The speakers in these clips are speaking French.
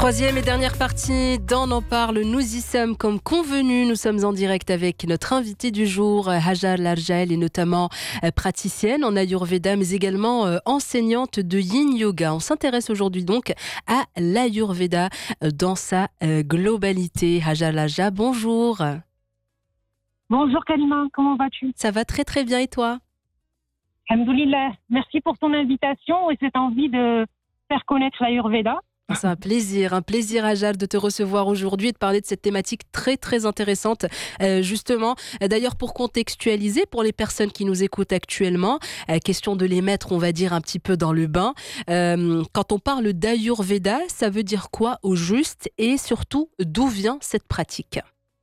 Troisième et dernière partie d'On en parle. Nous y sommes comme convenu. Nous sommes en direct avec notre invitée du jour, Hajar Larjael, et notamment praticienne en Ayurveda, mais également enseignante de Yin Yoga. On s'intéresse aujourd'hui donc à l'Ayurveda dans sa globalité. Hajar Larjael, bonjour. Bonjour Kalima, comment vas-tu? Ça va très très bien et toi? Alhamdoulilah, merci pour ton invitation et cette envie de faire connaître l'Ayurveda. C'est un plaisir Hajar de te recevoir aujourd'hui et de parler de cette thématique très très intéressante justement. D'ailleurs, pour contextualiser pour les personnes qui nous écoutent actuellement, question de les mettre, on va dire, un petit peu dans le bain. Quand on parle d'Ayurveda, ça veut dire quoi au juste et surtout d'où vient cette pratique?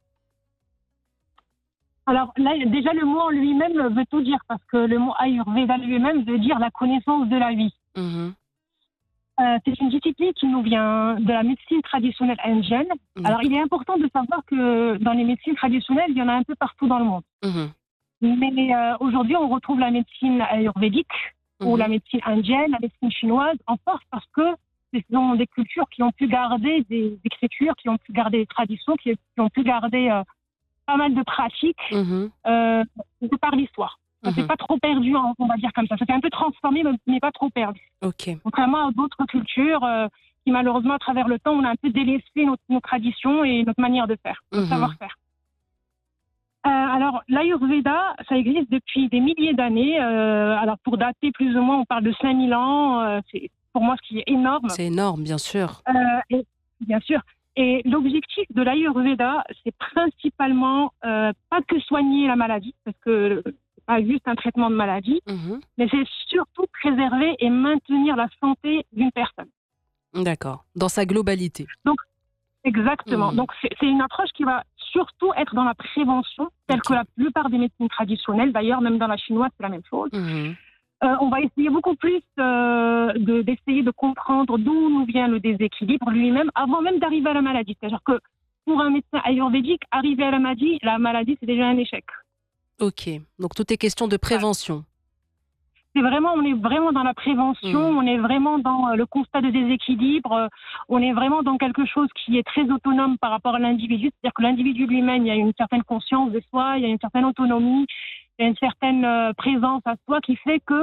Alors là, déjà le mot en lui-même veut tout dire parce que le mot Ayurveda lui-même veut dire la connaissance de la vie. C'est une discipline qui nous vient de la médecine traditionnelle indienne. Alors, il est important de savoir que dans les médecines traditionnelles, il y en a un peu partout dans le monde. Mais aujourd'hui, on retrouve la médecine ayurvédique ou la médecine indienne, la médecine chinoise en force parce que ce sont des cultures qui ont pu garder des écritures, qui ont pu garder des traditions, qui ont pu garder pas mal de pratiques de par l'histoire. Ça s'est pas trop perdu, on va dire comme ça. Ça s'est un peu transformé, mais pas trop perdu. Contrairement à d'autres cultures qui, malheureusement, à travers le temps, on a un peu délaissé nos traditions et notre manière de faire, notre savoir-faire. Alors, l'Ayurveda, ça existe depuis des milliers d'années. Alors, pour dater plus ou moins, on parle de 5000 ans. C'est pour moi ce qui est énorme. C'est énorme, bien sûr. Bien sûr. Et l'objectif de l'Ayurveda, c'est principalement pas que soigner la maladie, parce que pas juste un traitement de maladie, mais c'est surtout préserver et maintenir la santé d'une personne. D'accord, dans sa globalité. Donc, exactement. Donc, c'est une approche qui va surtout être dans la prévention, telle que la plupart des médecines traditionnelles. D'ailleurs, même dans la chinoise, c'est la même chose. On va essayer beaucoup plus d'essayer de comprendre d'où nous vient le déséquilibre lui-même, avant même d'arriver à la maladie. C'est-à-dire que pour un médecin ayurvédique, arriver à la maladie, c'est déjà un échec. Ok, donc tout est question de prévention. On est vraiment dans la prévention, on est vraiment dans le constat de déséquilibre, on est vraiment dans quelque chose qui est très autonome par rapport à l'individu. C'est-à-dire que l'individu lui-même, il y a une certaine conscience de soi, il y a une certaine autonomie, il y a une certaine présence à soi qui fait que